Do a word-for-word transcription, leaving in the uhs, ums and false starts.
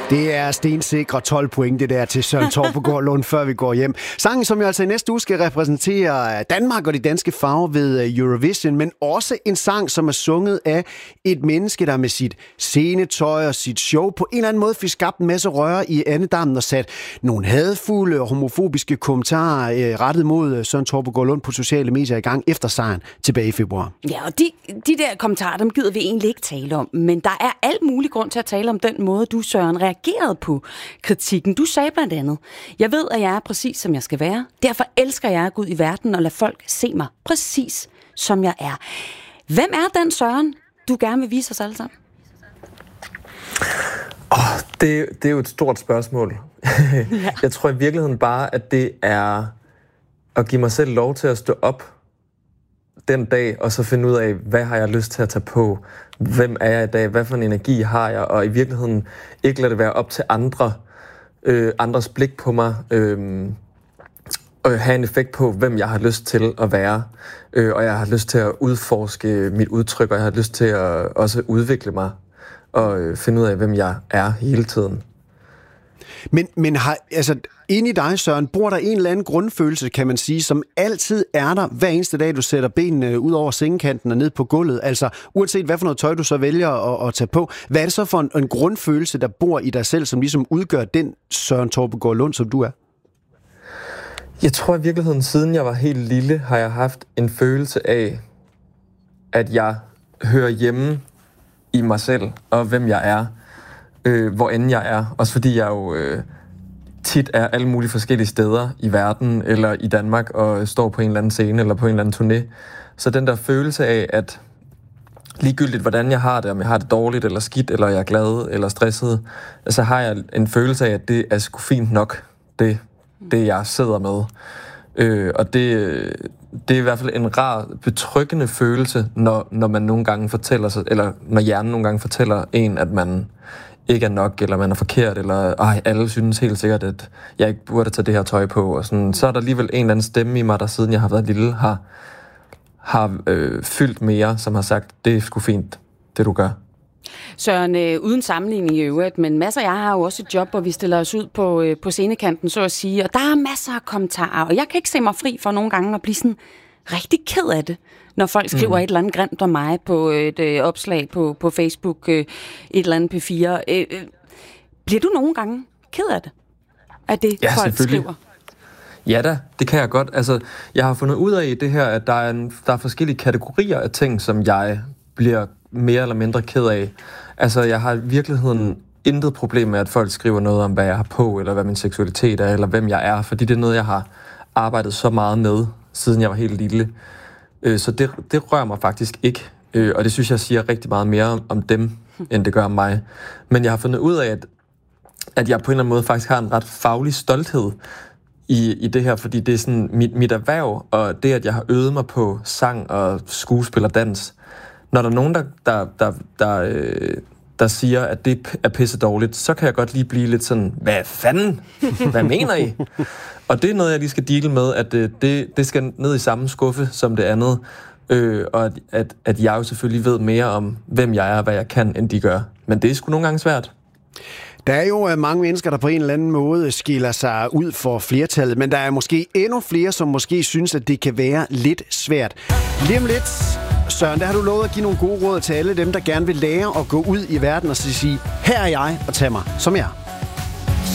Det er stensikre tolv point, det der til Søren Torpegaard Lund, før vi går hjem. Sangen, som jo altså i næste uge skal repræsentere Danmark og de danske farver ved Eurovision, men også en sang, som er sunget af et menneske, der med sit scenetøj og sit show på en eller anden måde fik skabt en masse røre i andedammen og sat nogle hadfulde og homofobiske kommentarer rettet mod Søren Torpegaard Lund på sociale medier i gang efter sejren tilbage i februar. Ja, og de, de der kommentarer, dem gider vi egentlig ikke tale om, men der er alt mulig grund til at tale om den måde, du, Søren, reagerede på kritikken. Du sagde blandt andet: jeg ved, at jeg er præcis, som jeg skal være. Derfor elsker jeg at gå ud i verden og lade folk se mig præcis, som jeg er. Hvem er den Søren, du gerne vil vise os alle sammen? Oh, det, det er jo et stort spørgsmål. Ja. Jeg tror i virkeligheden bare, at det er at give mig selv lov til at stå op den dag, og så finde ud af, hvad har jeg lyst til at tage på? Hvem er jeg i dag? Hvad for en energi har jeg? Og i virkeligheden ikke lade det være op til andre, øh, andres blik på mig, øh, og have en effekt på, hvem jeg har lyst til at være. Øh, og jeg har lyst til at udforske mit udtryk, og jeg har lyst til at også udvikle mig, og øh, finde ud af, hvem jeg er hele tiden. Men, men har, altså, inde i dig, Søren, bor der en eller anden grundfølelse, kan man sige, som altid er der hver eneste dag, du sætter benene ud over sengekanten og ned på gulvet. Altså, uanset hvad for noget tøj, du så vælger at, at tage på. Hvad er det så for en, en grundfølelse, der bor i dig selv, som ligesom udgør den Søren Torpegaard Lund, som du er? Jeg tror i virkeligheden, siden jeg var helt lille, har jeg haft en følelse af, at jeg hører hjemme i mig selv, og hvem jeg er. Øh, hvor end jeg er. Også fordi jeg jo øh, tit er alle mulige forskellige steder i verden, eller i Danmark, og står på en eller anden scene, eller på en eller anden turné. Så den der følelse af, at ligegyldigt hvordan jeg har det, om jeg har det dårligt, eller skidt, eller jeg er glad, eller stresset, så har jeg en følelse af, at det er sgu fint nok, det, det jeg sidder med. Øh, og det, det er i hvert fald en rar, betryggende følelse, når, når man nogle gange fortæller sig, eller når hjernen nogle gange fortæller en, at man ikke er nok, eller man er forkert, eller ej, alle synes helt sikkert, at jeg ikke burde tage det her tøj på. Og sådan. Så er der alligevel en eller anden stemme i mig, der siden jeg har været lille, har, har øh, fyldt mere, som har sagt, det er sgu fint, det du gør. Søren, øh, uden sammenligning i øvrigt, men masser af jer har jo også et job, hvor vi stiller os ud på, øh, på scenekanten, så at sige, og der er masser af kommentarer, og jeg kan ikke se mig fri for nogle gange at blive sådan rigtig ked af det, når folk skriver mm. et eller andet grimt om mig på et øh, opslag på, på Facebook, øh, et eller andet P fire. Øh, øh, bliver du nogle gange ked af det? Af det, ja, folk skriver? Ja da, det kan jeg godt. Altså, jeg har fundet ud af i det her, at der er, en, der er forskellige kategorier af ting, som jeg bliver mere eller mindre ked af. Altså, jeg har i virkeligheden intet problem med, at folk skriver noget om, hvad jeg har på, eller hvad min seksualitet er, eller hvem jeg er, fordi det er noget, jeg har arbejdet så meget med, siden jeg var helt lille. Så det, det rører mig faktisk ikke, og det synes jeg siger rigtig meget mere om dem, end det gør om mig. Men jeg har fundet ud af, at, at jeg på en eller anden måde faktisk har en ret faglig stolthed i, i det her, fordi det er sådan mit, mit erhverv, og det, at jeg har øvet mig på sang og skuespil og dans. Når der er nogen, der, der, der, der, øh, der siger, at det er pisse dårligt, så kan jeg godt lige blive lidt sådan, hvad fanden? Hvad mener I? Og det er noget, jeg lige skal deale med, at det, det skal ned i samme skuffe som det andet, øh, og at, at, at jeg jo selvfølgelig ved mere om, hvem jeg er og hvad jeg kan, end de gør. Men det er sgu nogle gange svært. Der er jo mange mennesker, der på en eller anden måde skiller sig ud for flertallet, men der er måske endnu flere, som måske synes, at det kan være lidt svært. Lige om lidt, Søren, der har du lovet at give nogle gode råd til alle dem, der gerne vil lære at gå ud i verden og sige, her er jeg, og tage mig som jeg er.